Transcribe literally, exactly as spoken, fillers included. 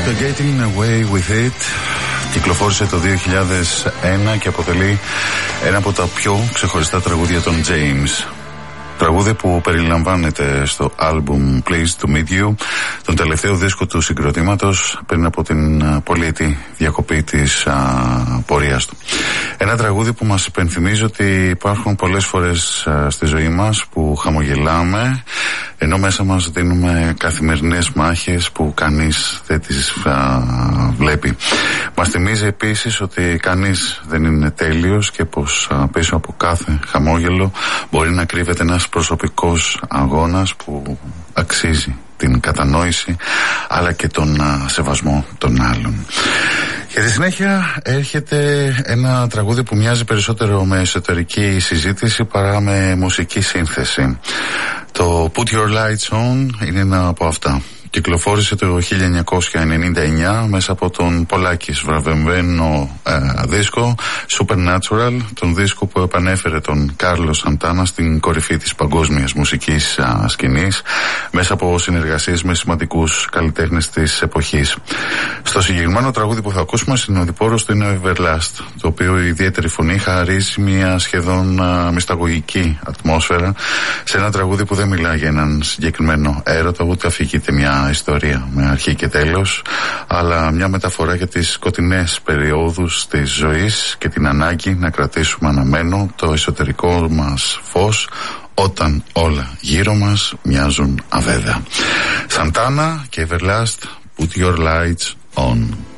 Το Getting Away With It κυκλοφόρησε το δύο χιλιάδες ένα και αποτελεί ένα από τα πιο ξεχωριστά τραγούδια των James. Τραγούδι που περιλαμβάνεται στο άλμπουμ Pleased to Meet You, τον τελευταίο δίσκο του συγκροτήματος πριν από την πολυετή διακοπή της α, πορείας του. Ένα τραγούδι που μας υπενθυμίζει ότι υπάρχουν πολλές φορές α, στη ζωή μας που χαμογελάμε, ενώ μέσα μας δίνουμε καθημερινές μάχες που κανείς δεν τις α, βλέπει. Μας θυμίζει επίσης ότι κανείς δεν είναι τέλειος και πως α, πίσω από κάθε χαμόγελο μπορεί να κρύβεται ένας προσωπικός αγώνας που αξίζει την κατανόηση αλλά και τον α, σεβασμό των άλλων. Και στη συνέχεια έρχεται ένα τραγούδι που μοιάζει περισσότερο με εσωτερική συζήτηση παρά με μουσική σύνθεση. Το Put Your Lights On είναι ένα από αυτά. Κυκλοφόρησε το χίλια εννιακόσια ενενήντα εννιά μέσα από τον πολλάκις βραβευμένο ε, δίσκο Supernatural, τον δίσκο που επανέφερε τον Κάρλος Σαντάνα στην κορυφή της παγκόσμιας μουσικής α, σκηνής μέσα από συνεργασίες με σημαντικούς καλλιτέχνες της εποχής. Στο συγκεκριμένο τραγούδι που θα ακούσουμε συνοδοιπόρος του είναι ο Everlast, το οποίο η ιδιαίτερη φωνή χαρίζει μια σχεδόν α, μυσταγωγική ατμόσφαιρα σε ένα τραγούδι που δεν μιλά για έναν συγκεκριμένο έρωτα, ούτε αφηγείται μια ιστορία με αρχή και τέλος, αλλά μια μεταφορά για τις σκοτεινές περιόδους της ζωής και την ανάγκη να κρατήσουμε αναμένο το εσωτερικό μας φως όταν όλα γύρω μας μοιάζουν αβέβαια. Σαντάνα και Everlast, Put Your Lights On.